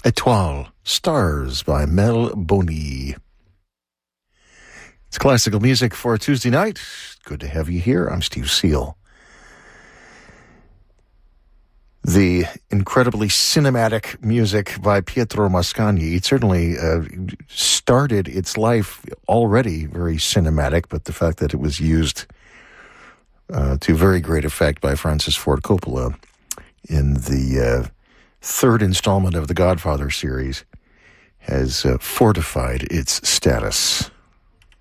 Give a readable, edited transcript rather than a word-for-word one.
Étoiles, Stars by Mel Boni. It's classical music for a Tuesday night. Good to have you here. I'm Steve Seal. The incredibly cinematic music by Pietro Mascagni, it certainly started its life already very cinematic, but the fact that it was used to very great effect by Francis Ford Coppola in the third installment of the Godfather series has fortified its status.